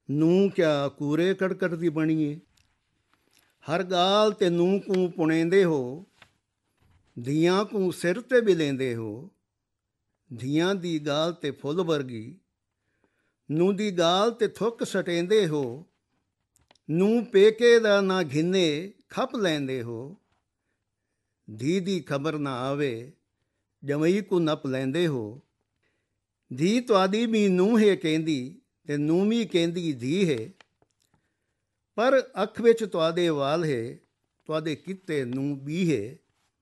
ਨੂੰ ਕਿਆ ਕੂਰੇ ਕੜਕੜ ਦੀ ਬਣੀਏ। ਹਰ ਗਾਲ ਤੇ ਨੂੰ ਕੂ ਪੁਣੇਂਦੇ ਹੋ, ਧੀਆਂ ਕੂ ਸਿਰ ਤੇ ਵੀ ਲੈਂਦੇ ਹੋ। ਧੀਆਂ ਦੀ ਗਾਲ ਤੇ ਫੁੱਲ ਵਰਗੀ, ਨੂੰ ਦੀ ਗਾਲ ਤੇ ਥੁੱਕ ਸਟੇਂਦੇ ਹੋ। ਨੂੰ ਪੇਕੇ ਦਾ ਨਾ ਘਿੰਨੇ ਖੱਪ ਲੈਂਦੇ ਹੋ। ਧੀ ਦੀ ਖਬਰ ਨਾ ਆਵੇ, ਜਮਈ ਕੂ ਨੱਪ ਲੈਂਦੇ ਹੋ। ਧੀ ਤੁਹਾਡੀ ਵੀ ਨੂੰਹ ਹੈ ਕਹਿੰਦੀ, ਤੇ ਨੂੰ ਵੀ ਕਹਿੰਦੀ ਧੀ ਹੈ। ਪਰ ਅੱਖ ਵਿੱਚ ਤੁਹਾਡੇ ਵਾਲ ਹੈ, ਤੁਹਾਡੇ ਕਿਤੇ ਨੂੰ ਵੀ ਹੈ।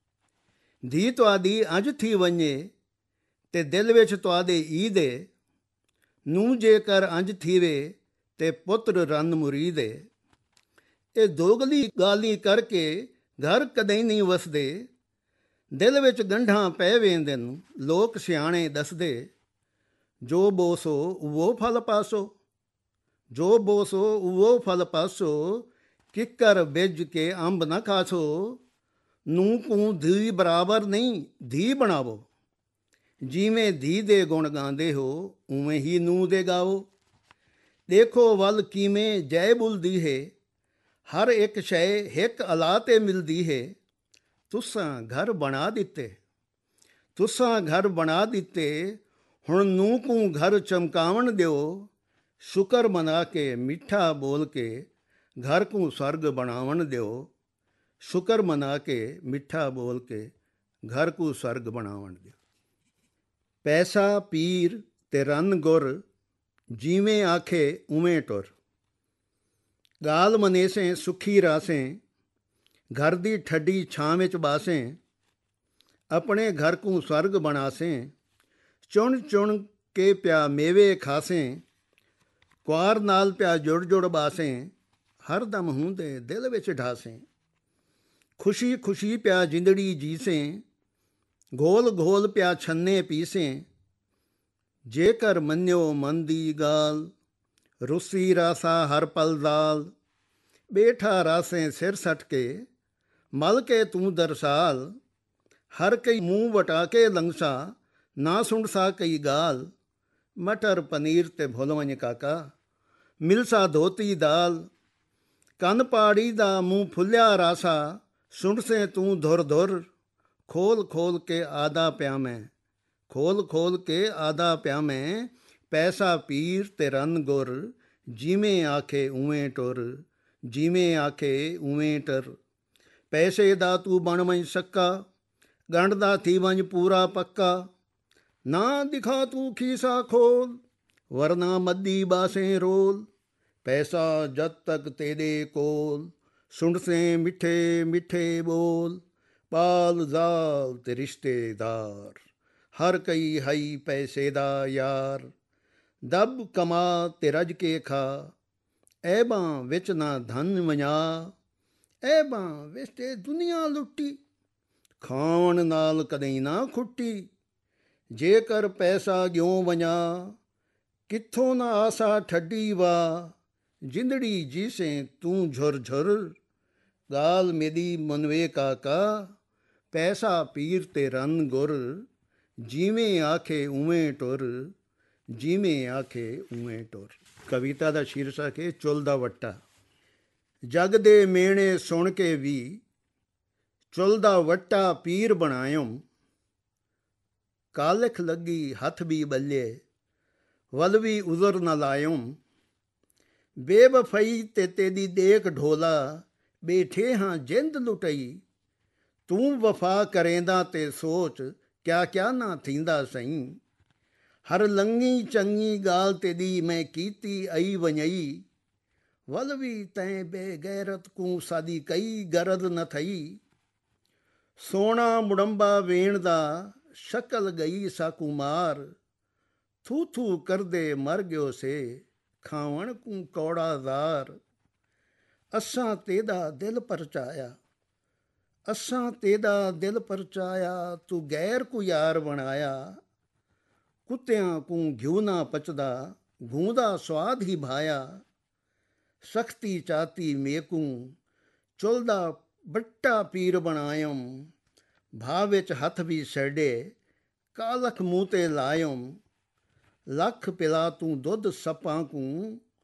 ਧੀ ਤੁਹਾਡੀ ਅੰਝ ਥੀ ਵञੇ, ਤੇ ਦਿਲ ਵਿੱਚ ਤੁਹਾਡੇ ਈਦ ਹੈ। ਨੂੰ ਜੇਕਰ ਅੰਝ ਥੀਵੇ, ਤੇ ਪੁੱਤਰ ਰੰਨ ਮੁਰੀਦ ਹੈ। ਇਹ ਦੋਗਲੀ ਗਾਲੀ ਕਰਕੇ ਘਰ ਕਦੇ ਨਹੀਂ ਵਸਦੇ। ਦਿਲ ਵਿੱਚ ਗੰਢਾਂ ਪੈ ਵੇਂਦੇ ਨੂੰ ਲੋਕ ਸਿਆਣੇ ਦੱਸਦੇ। ਜੋ ਬੋਸੋ ਉਹ ਫਲ ਪਾਸੋ, ਜੋ ਬੋਸੋ ਉਹ ਫਲ ਪਾਸੋ। ਕਿੱਕਰ ਬਿੱਜ ਕੇ ਅੰਬ ਨਾ ਖਾਸੋ। ਨੂੰ ਕੂ ਧੀ ਬਰਾਬਰ ਨਹੀਂ ਧੀ ਬਣਾਵੋ। ਜਿਵੇਂ ਧੀ ਦੇ ਗੁਣ ਗਾਉਂਦੇ ਹੋ, ਉਵੇਂ ਹੀ ਨੂੰ ਦੇ ਗਾਵੋ। ਦੇਖੋ ਵੱਲ ਕਿਵੇਂ ਜੈ ਬੁਲਦੀ ਹੈ, ਹਰ ਇੱਕ ਸ਼ੈ ਹਿੱਕ ਅਲਾ ਤੇ ਮਿਲਦੀ ਹੈ। ਤੁਸਾਂ ਘਰ ਬਣਾ ਦਿੱਤੇ, ਤੁਸਾਂ ਘਰ ਬਣਾ ਦਿੱਤੇ, ਹੁਣ ਨੂੰ ਕੂ ਘਰ ਚਮਕਾਵਣ ਦਿਓ। ਸ਼ੁਕਰ ਮਨਾ ਕੇ ਮਿੱਠਾ ਬੋਲ ਕੇ, ਘਰ ਕੂ ਸਵਰਗ ਬਣਾਵਣ ਦਿਓ। ਸ਼ੁਕਰ ਮਨਾ ਕੇ ਮਿੱਠਾ ਬੋਲ ਕੇ, ਘਰ ਕੂ ਸਵਰਗ ਬਣਾਵਣ ਦਿਓ। ਪੈਸਾ ਪੀਰ ਤੇ ਰੰਨ ਗੁਰ, ਜਿਵੇਂ ਆਖੇ ਉਵੇਂ ਟੁਰ। ਗਾਲ ਮਨੇਸੇ ਸੁਖੀ ਰਾਸੇ, ਘਰ ਦੀ ਠੱਡੀ ਛਾਂ ਵਿੱਚ ਬਾਸੇ। ਆਪਣੇ ਘਰ ਕੂ ਸਵਰਗ ਬਣਾਸੇ, ਚੁਣ ਚੁਣ ਕੇ ਪਿਆ ਮੇਵੇ ਖਾਸੇ। ਕੁਆਰ ਨਾਲ ਪਿਆ ਜੁੜ ਜੁੜ ਬਾਸੇ, ਹਰ ਦਮ ਹੁੰਦੇ ਦਿਲ ਵਿੱਚ ਢਾਸੇ। ਖੁਸ਼ੀ ਖੁਸ਼ੀ ਪਿਆ ਜਿੰਦੜੀ ਜੀਸੇ, ਘੋਲ ਘੋਲ ਪਿਆ ਛੰਨੇ ਪੀਸੇ। ਜੇਕਰ ਮੰਨਿਓ ਮਨ ਦੀ ਗਾਲ, ਰੁੱਸੀ ਰਾਸਾ ਹਰ ਪਲ ਦਾਲ। ਬੈਠਾ ਰਾਸੇ ਸਿਰ ਸੱਟ ਕੇ, ਮਲ ਕੇ ਤੂੰ ਦਰਸਾਲ। ਹਰ ਕਈ ਮੂੰਹ ਵਟਾ ਕੇ ਲੰਘਸਾ, ਨਾ ਸੁਣਸਾ ਕਈ ਗਾਲ। ਮਟਰ ਪਨੀਰ ਤੇ ਭੁੱਲ ਵञ ਕਾਕਾ, ਮਿਲਸਾ ਧੋਤੀ ਦਾਲ। ਕੰਨ ਪਾੜੀ ਦਾ ਮੂੰਹ ਫੁੱਲਿਆ ਰਾਸਾ, ਸੁਣਸੇ ਤੂੰ ਧੁਰ ਧੁਰ। ਖੋਲ ਖੋਲ ਕੇ ਆਦਾ ਪਿਆ ਮੈਂ, ਖੋਲ ਖੋਲ ਕੇ ਆਦਾ ਪਿਆ ਮੈਂ। ਪੈਸਾ ਪੀਰ ਤੇ ਰੰਨ ਗੁਰ, ਜਿਵੇਂ ਆਖੇ ਉਵੇਂ ਟੁਰ। ਜਿਵੇਂ ਆਖੇ ਉਵੇਂ ਟੁਰ। ਪੈਸੇ ਦਾ ਤੂੰ ਬਣ ਵञ ਸਕਾ, ਗੰਢਦਾ ਥੀ ਵञ ਪੂਰਾ ਪੱਕਾ। ਨਾ ਦਿਖਾ ਤੂੰ ਖੀਸਾ ਖੋਲ, ਵਰਨਾ ਮੱਦੀ ਬਾਸੇ ਰੋਲ। ਪੈਸਾ ਜਦ ਤੱਕ ਤੇਰੇ ਕੋਲ, ਸੁਣਸੇ ਮਿੱਠੇ ਮਿੱਠੇ ਬੋਲ। ਪਾਲ ਜ਼ਾਲ ਤੇ ਰਿਸ਼ਤੇਦਾਰ, ਹਰ ਕਈ ਹਈ ਪੈਸੇ ਦਾ ਯਾਰ। ਦਬ ਕਮਾ ਤੇ ਰੱਜ ਕੇ ਖਾ, ਐਬਾਂ ਵਿੱਚ ਨਾ ਧਨ ਵੰਜਾ। ਐਬਾਂ ਵਿੱਚ ਤੇ ਦੁਨੀਆ ਲੁੱਟੀ, ਖਾਣ ਨਾਲ ਕਦੇ ਨਾ ਖੁੱਟੀ। ਜੇਕਰ ਪੈਸਾ ਗਿਉ ਵञਾ, ਕਿੱਥੋਂ ਨਾ ਆਸਾ ਠੱਡੀ ਵਾ। ਜਿੰਦੜੀ ਜੀਸੇ ਤੂੰ ਝੁਰ ਝੁਰ, ਗਾਲ ਮੇਰੀ ਮਨਵੇ ਕਾਕਾ। ਪੈਸਾ ਪੀਰ ਤੇ ਰੰਨ ਗੁਰ, ਜਿਵੇਂ ਆਖੇ ਉਵੇਂ ਟੁਰ। ਜਿਵੇਂ ਆਖੇ ਉਵੇਂ ਟੁਰ। ਕਵਿਤਾ ਦਾ ਸ਼ੀਰਸ਼ਕ ਹੈ ਚੁੱਲ ਦਾ ਵੱਟਾ। ਜਗ ਦੇ ਮੇਣੇ ਸੁਣ ਕੇ ਵੀ, ਚੁੱਲ ਦਾ ਵੱਟਾ ਪੀਰ ਬਣਾਇਓ। ਕਾਲਖ ਲੱਗੀ ਹੱਥ ਵੀ ਬੱਲੇ, ਵੱਲ ਵੀ ਉਜ਼ਰ ਨਾ ਲਾਇਓ। ਬੇਵਫਾਈ ਤੇ ਤੇਰੀ ਦੇਖ ਢੋਲਾ, ਬੈਠੇ ਹਾਂ ਜਿੰਦ ਲੁਟਈ। ਤੂੰ ਵਫਾ ਕਰੇਂਦਾ ਤੇ ਸੋਚ, ਕਿਆ ਕਿਆ ਨਾ ਥੀਂਦਾ ਸਈ। ਹਰ ਲੰਗੀ ਚੰਗੀ ਗਾਲ ਤੇਰੀ ਮੈਂ ਕੀਤੀ ਅਈ ਵञਈ। ਵੱਲ ਵੀ ਤੈਂ ਬੇਗੈਰਤ ਕੂ ਸਾਡੀ ਕਈ ਗਰਦ ਨ ਥਈ। ਸੋਹਣਾ ਮੁੜੰਬਾ ਵੇਣ ਦਾ, ਸ਼ਕਲ ਗਈ ਸਾਕੂ ਮਾਰ। ਥੂ ਥੂ ਕਰਦੇ ਮਰ ਗਿਓ ਸੇ, ਖਾਵਣ ਕੂ ਕੌੜਾ ਜ਼ਾਰ। ਅਸਾਂ ਤੇਦਾ ਦਿਲ ਪਰਚਾਇਆ, ਅਸਾਂ ਤੇਦਾ ਦਿਲ ਪਰਚਾਇਆ। ਤੂੰ ਗੈਰ ਕੂ ਯਾਰ ਬਣਾਇਆ। ਕੁੱਤਿਆਂ ਕੂ ਘਿਉ ਨਾ ਪਚਦਾ, ਘੂੰ ਦਾ ਸਵਾਦ ਹੀ ਭਾਇਆ। ਸਖਤੀ ਚਾਤੀ ਮੇਕੂ, ਚੁੱਲ ਦਾ ਵੱਟਾ ਪੀਰ ਬਣਾਇਓ। ਭਾਅ ਵਿੱਚ ਹੱਥ ਵੀ ਛੱਡੇ, ਕਾਲਖ ਮੂੰਹ ਤੇ ਲਾਇਓ। ਲੱਖ ਪਿਲਾ ਤੂੰ ਦੁੱਧ ਸੱਪਾਂ ਕੂ,